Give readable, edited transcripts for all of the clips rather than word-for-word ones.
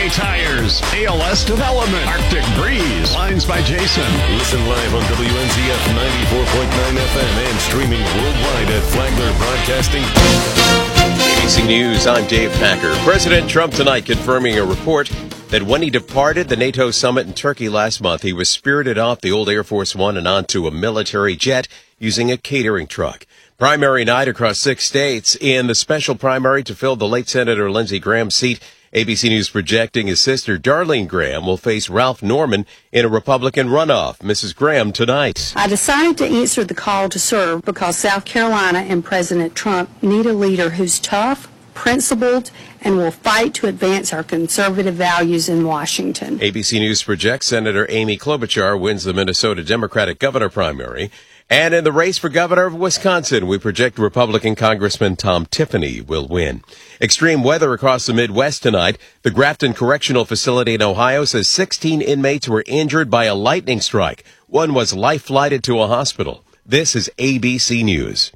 O'Reilly Tires, ALS Development, Arctic Breeze, Lines by Jason. Listen live on WNZF 94.9 FM and streaming worldwide at Flagler Broadcasting. ABC News, I'm Dave Packer. President Trump tonight confirming a report that when he departed the NATO summit in Turkey last month, he was spirited off the old Air Force One and onto a military jet using a catering truck. Primary night across 6 states. In the special primary to fill the late Senator Lindsey Graham's seat, ABC News projecting his sister Darlene Graham will face Ralph Norman in a Republican runoff. Mrs. Graham tonight. I decided to answer the call to serve because South Carolina and President Trump need a leader who's tough, principled, and will fight to advance our conservative values in Washington. ABC News projects Senator Amy Klobuchar wins the Minnesota Democratic governor primary. And in the race for governor of Wisconsin, we project Republican Congressman Tom Tiffany will win. Extreme weather across the Midwest tonight. The Grafton Correctional Facility in Ohio says 16 inmates were injured by a lightning strike. One was life-flighted to a hospital. This is ABC News.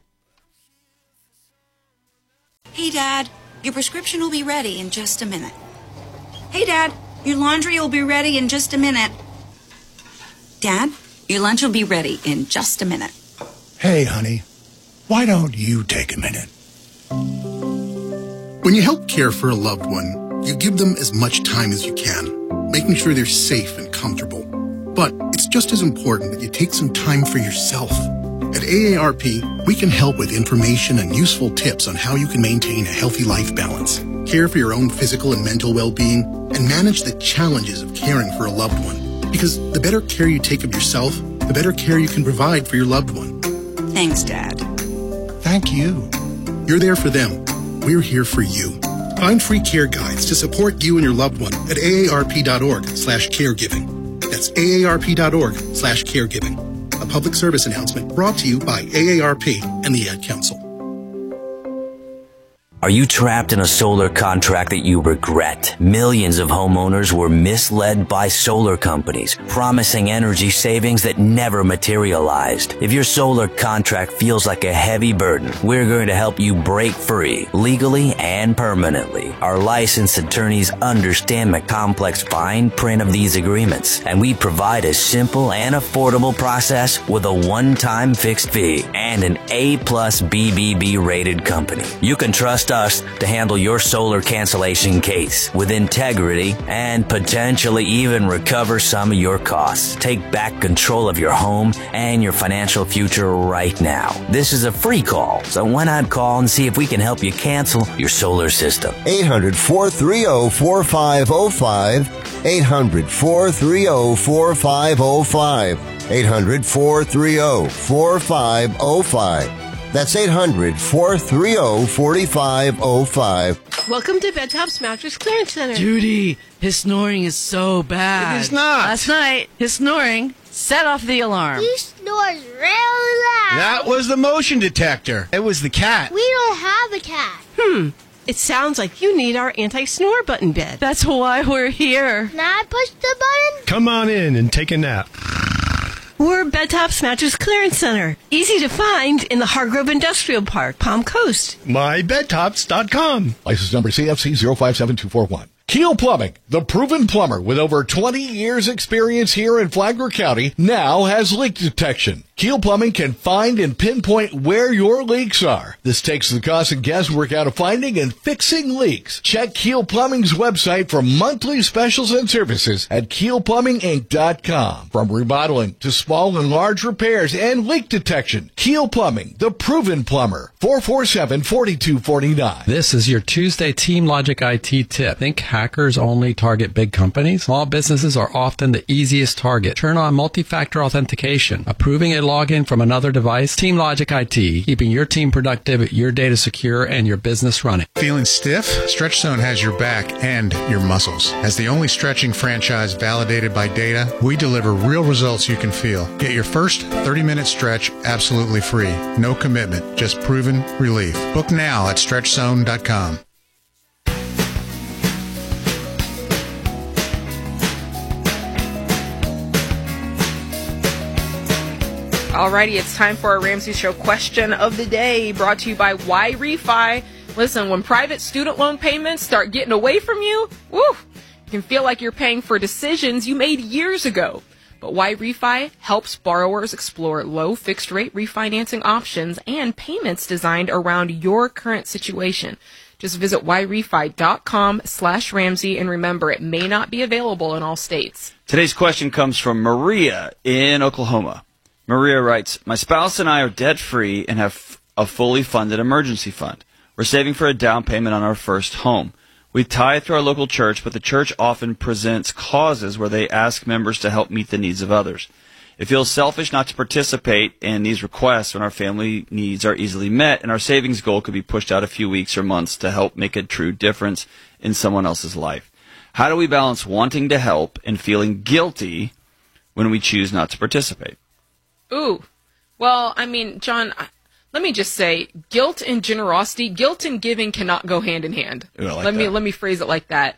Hey, Dad, your prescription will be ready in just a minute. Hey, Dad, your laundry will be ready in just a minute. Dad, your lunch will be ready in just a minute. Hey, honey, why don't you take a minute? When you help care for a loved one, you give them as much time as you can, making sure they're safe and comfortable. But it's just as important that you take some time for yourself. At AARP, we can help with information and useful tips on how you can maintain a healthy life balance, care for your own physical and mental well-being, and manage the challenges of caring for a loved one. Because the better care you take of yourself, the better care you can provide for your loved one. Thanks, Dad. Thank you. You're there for them. We're here for you. Find free care guides to support you and your loved one at aarp.org/caregiving. That's aarp.org/caregiving. A public service announcement brought to you by AARP and the Ad Council. Are you trapped in a solar contract that you regret? Millions of homeowners were misled by solar companies, promising energy savings that never materialized. If your solar contract feels like a heavy burden, we're going to help you break free, legally and permanently. Our licensed attorneys understand the complex fine print of these agreements, and we provide a simple and affordable process with a one-time fixed fee and an A+ BBB rated company. You can trust us to handle your solar cancellation case with integrity and potentially even recover some of your costs. Take back control of your home and your financial future right now. This is a free call, so why not call and see if we can help you cancel your solar system? 800-430-4505. 800-430-4505. 800-430-4505. That's 800-430-4505. Welcome to Bedtop's Mattress Clearance Center. Judy, his snoring is so bad. It is not. Last night, his snoring set off the alarm. He snores real loud. That was the motion detector. It was the cat. We don't have a cat. It sounds like you need our anti-snore button bed. That's why we're here. Can I push the button? Come on in and take a nap. We're Bedtop's Mattress Clearance Center. Easy to find in the Hargrove Industrial Park, Palm Coast. MyBedTops.com. License number CFC 057241. Keel Plumbing, the proven plumber with over 20 years experience here in Flagler County, now has leak detection. Keel Plumbing can find and pinpoint where your leaks are. This takes the cost and guesswork out of finding and fixing leaks. Check Keel Plumbing's website for monthly specials and services at KeelPlumbingInc.com. From remodeling to small and large repairs and leak detection, Keel Plumbing, the proven plumber. 447-4249. This is your Tuesday Team Logic IT tip. Think hackers only target big companies? Small businesses are often the easiest target. Turn on multi-factor authentication, approving a login from another device. Team Logic IT, keeping your team productive, your data secure, and your business running. Feeling stiff? Stretch Zone has your back and your muscles. As the only stretching franchise validated by data, we deliver real results you can feel. Get your first 30-minute stretch absolutely free. No commitment, just proven relief. Book now at StretchZone.com. Alrighty, it's time for our Ramsey Show question of the day, brought to you by YRefi. Listen, when private student loan payments start getting away from you, can feel like you're paying for decisions you made years ago. But Y-Refi helps borrowers explore low fixed-rate refinancing options and payments designed around your current situation. Just visit yrefi.com/Ramsey, and remember, it may not be available in all states. Today's question comes from Maria in Oklahoma. Maria writes, my spouse and I are debt-free and have a fully funded emergency fund. We're saving for a down payment on our first home. We tithe to our local church, but the church often presents causes where they ask members to help meet the needs of others. It feels selfish not to participate in these requests when our family needs are easily met, and our savings goal could be pushed out a few weeks or months to help make a true difference in someone else's life. How do we balance wanting to help and feeling guilty when we choose not to participate? Ooh. Well, I mean, John, let me just say, guilt and generosity, guilt and giving cannot go hand in hand. Ooh, let me phrase it like that.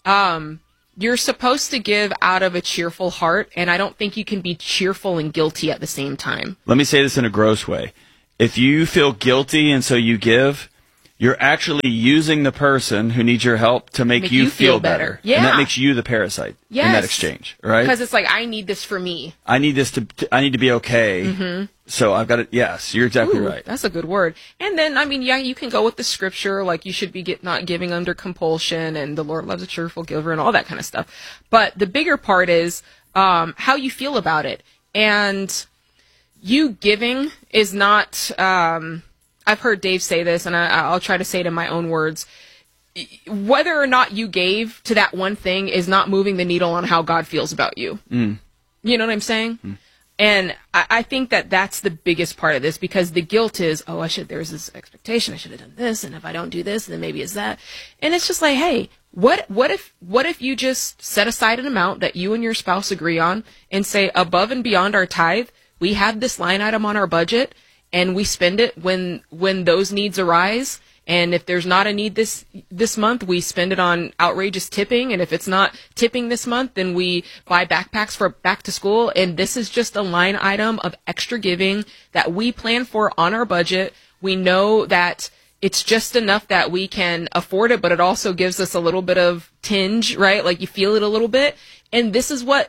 You're supposed to give out of a cheerful heart, and I don't think you can be cheerful and guilty at the same time. Let me say this in a gross way. If you feel guilty and so you give, you're actually using the person who needs your help to make you feel better. Yeah. And that makes you the parasite in that exchange, right? Because it's like, I need this for me. I need this I need to be okay. Mm-hmm. So I've got it. Yes, you're exactly right. That's a good word. And then, I mean, yeah, you can go with the scripture, like you should be not giving under compulsion, and the Lord loves a cheerful giver, and all that kind of stuff. But the bigger part is how you feel about it. And you giving is not, I've heard Dave say this, and I'll try to say it in my own words. Whether or not you gave to that one thing is not moving the needle on how God feels about you. Mm. You know what I'm saying? Mm. And I think that that's the biggest part of this, because the guilt is, there's this expectation, I should have done this, and if I don't do this, then maybe it's that. And it's just like, hey, what if you just set aside an amount that you and your spouse agree on and say, above and beyond our tithe, we have this line item on our budget, and we spend it when those needs arise. And if there's not a need this month, we spend it on outrageous tipping. And if it's not tipping this month, then we buy backpacks for back to school. And this is just a line item of extra giving that we plan for on our budget. We know that it's just enough that we can afford it, but it also gives us a little bit of tinge, right? Like you feel it a little bit. And this is what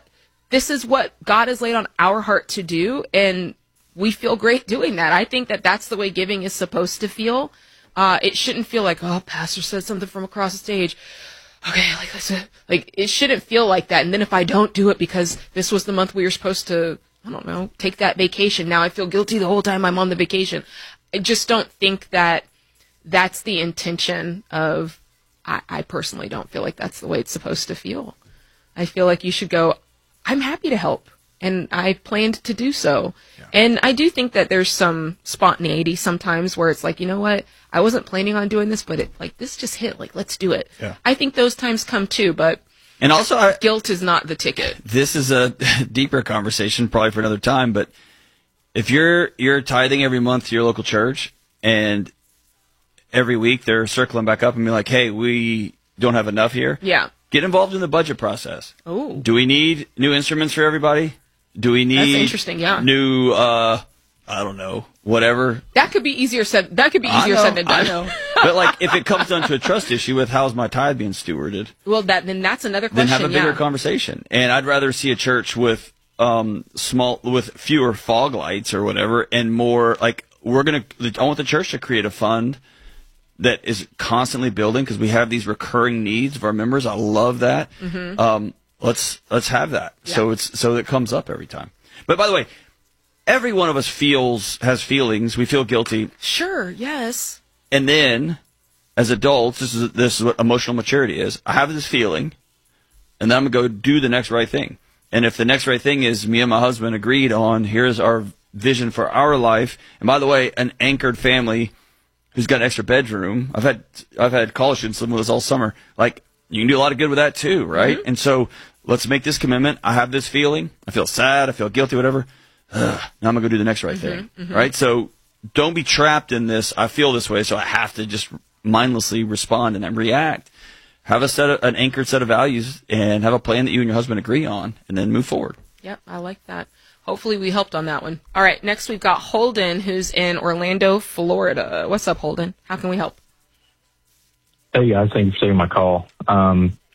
God has laid on our heart to do. And we feel great doing that. I think that that's the way giving is supposed to feel. It shouldn't feel like, pastor said something from across the stage. Okay, it shouldn't feel like that. And then if I don't do it because this was the month we were supposed to, I don't know, take that vacation, now I feel guilty the whole time I'm on the vacation. I just don't think that that's the intention of, I personally don't feel like that's the way it's supposed to feel. I feel like you should go, I'm happy to help, and I planned to do so. Yeah. And I do think that there's some spontaneity sometimes where it's like, you know what, I wasn't planning on doing this, but this just hit, let's do it. Yeah. I think those times come too, but and also guilt is not the ticket. This is a deeper conversation, probably for another time, but if you're tithing every month to your local church, and every week they're circling back up and be like, hey, we don't have enough here. Yeah. Get involved in the budget process. Oh. Do we need new instruments for everybody? Do we need That's interesting, yeah. new, I don't know, whatever? That could be easier said than done. I know. But if it comes down to a trust issue with how's my tithe being stewarded? Well, then that's another question. Then have a bigger conversation. And I'd rather see a church with with fewer fog lights or whatever, and more I want the church to create a fund that is constantly building, because we have these recurring needs of our members. I love that. Mm-hmm. Let's have that. Yeah. So it comes up every time. But by the way, every one of us has feelings. We feel guilty. Sure. Yes. And then, as adults, this is what emotional maturity is. I have this feeling, and then I'm gonna go do the next right thing. And if the next right thing is me and my husband agreed on, here's our vision for our life. And by the way, an anchored family who's got an extra bedroom. I've had college students living with us all summer. You can do a lot of good with that too, right? Mm-hmm. And so let's make this commitment. I have this feeling. I feel sad. I feel guilty, whatever. Now I'm going to go do the next right thing, right? So don't be trapped in this, I feel this way, so I have to just mindlessly respond and then react. Have an anchored set of values, and have a plan that you and your husband agree on, and then move forward. Yep, I like that. Hopefully we helped on that one. All right, next we've got Holden, who's in Orlando, Florida. What's up, Holden? How can we help? Hey, guys. Thank you for taking my call.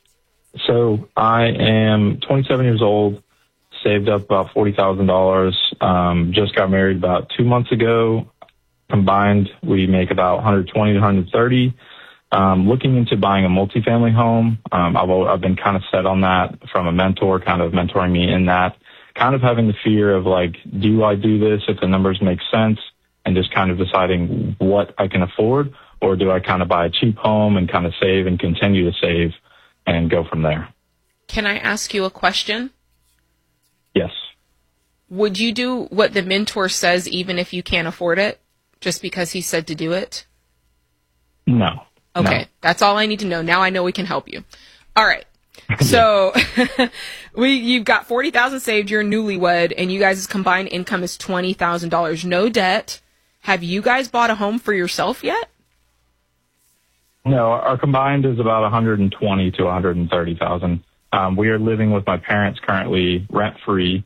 So I am 27 years old, saved up about $40,000, just got married about 2 months ago. Combined, we make about 120 to 130. Looking into buying a multifamily home. I've been kind of set on that from a mentor, kind of mentoring me in that, kind of having the fear of like, do I do this if the numbers make sense, and just kind of deciding what I can afford, or do I kind of buy a cheap home and kind of save and continue to save and go from there? Can I ask you a question? Yes. Would you do what the mentor says even if you can't afford it, just because he said to do it? No. Okay, no. That's all I need to know. Now I know we can help you. All right. So you've got $40,000 saved, you're newlywed, and you guys' combined income is $20,000. No debt. Have you guys bought a home for yourself yet? No, our combined is about 120 to 130,000. We are living with my parents currently, rent free.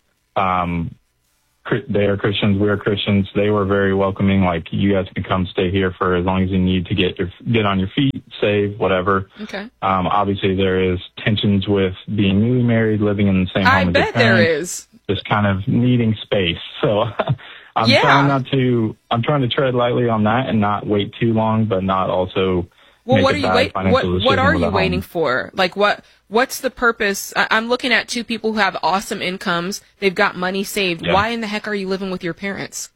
They are Christians. We are Christians. They were very welcoming. Like, you guys can come stay here for as long as you need to get on your feet, save, whatever. Okay. Obviously, there is tensions with being newly married, living in the same home as your parents. I bet there is. Just kind of needing space. So I'm trying to tread lightly on that and not wait too long, but not also. Well, what are you waiting for? Like, what's the purpose? I'm looking at two people who have awesome incomes. They've got money saved. Yeah. Why in the heck are you living with your parents?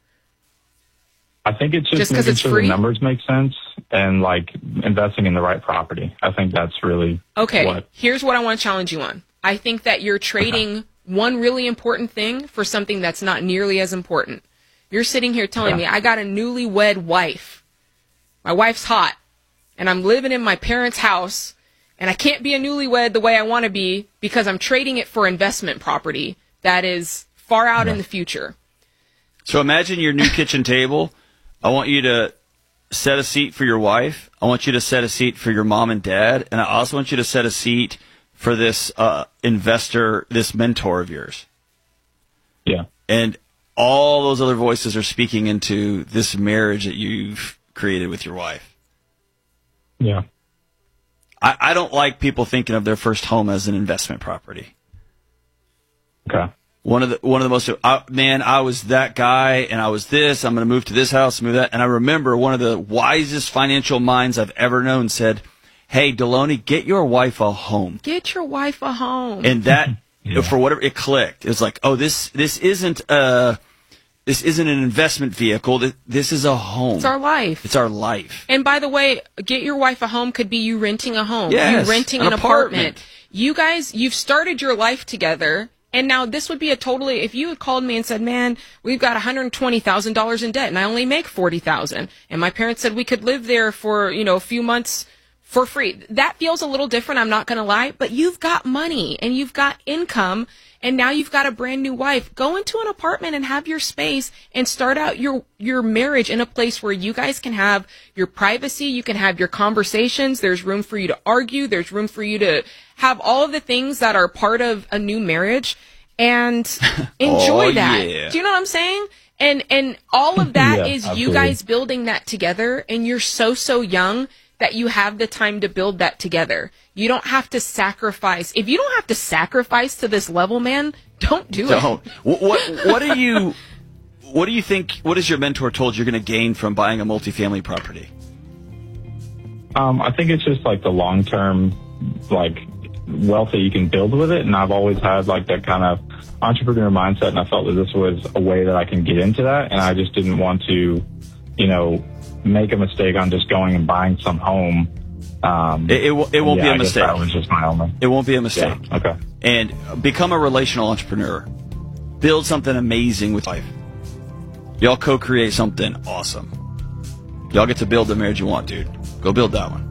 I think it's just making sure the numbers make sense and like investing in the right property. I think that's really okay. Here's what I want to challenge you on. I think that you're trading one really important thing for something that's not nearly as important. You're sitting here telling me I got a newlywed wife. My wife's hot. And I'm living in my parents' house, and I can't be a newlywed the way I want to be because I'm trading it for investment property that is far out in the future. So imagine your new kitchen table. I want you to set a seat for your wife. I want you to set a seat for your mom and dad. And I also want you to set a seat for this investor, this mentor of yours. Yeah. And all those other voices are speaking into this marriage that you've created with your wife. Yeah. I don't like people thinking of their first home as an investment property. Okay. One of the most, I was that guy and I was this, I'm going to move to this house, move that. And I remember one of the wisest financial minds I've ever known said, hey, Deloney, get your wife a home. Get your wife a home. And that, for whatever, it clicked. It was like, oh, this isn't an investment vehicle. This is a home. It's our life. It's our life. And by the way, get your wife a home could be you renting a home. Yes, you renting an apartment. You guys, you've started your life together. And now this would be if you had called me and said, man, we've got $120,000 in debt and I only make $40,000. And my parents said we could live there for, a few months for free. That feels a little different. I'm not going to lie, but you've got money and you've got income. And now you've got a brand new wife. Go into an apartment and have your space and start out your marriage in a place where you guys can have your privacy. You can have your conversations. There's room for you to argue. There's room for you to have all of the things that are part of a new marriage and enjoy that. Yeah. Do you know what I'm saying? And all of that is absolutely. You guys building that together, and you're so young that you have the time to build that together. You don't have to sacrifice. If you don't have to sacrifice to this level, man, don't do it. What do you think, what has your mentor told you're going to gain from buying a multifamily property? I think it's just like the long-term, like, wealth that you can build with it. And I've always had like that kind of entrepreneur mindset. And I felt that this was a way that I can get into that. And I just didn't want to, make a mistake on just going and buying some home. It won't be a mistake. That was just my only. It won't be a mistake. Yeah, okay. And become a relational entrepreneur. Build something amazing with life. Y'all co-create something awesome. Y'all get to build the marriage you want, dude. Go build that one.